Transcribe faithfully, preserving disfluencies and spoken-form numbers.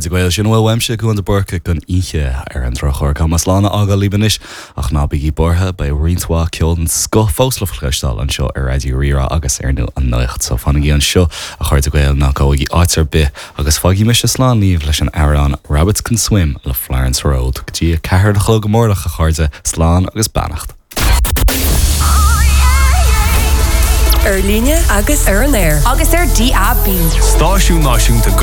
chuirde goil sin bhfuil weimse go an de burcha gon ihe ar an drochir chu mas lána aga líbanis ach ná bigí bortha ba rionthá ceoldan sco fóslafleistáil an seo ar radio rira agus ar nu an nucht so fannaí an seo a chuirde goil ná gáigi áitar be agus fági mis slán líomh leis an airán Rabbits Can Swim le Florence Road gotí cethir de chlo gomórlach a chuirde slán agus bannacht. Ar líne agus ar an air agus ar D A B. Stáisiún náisiúnta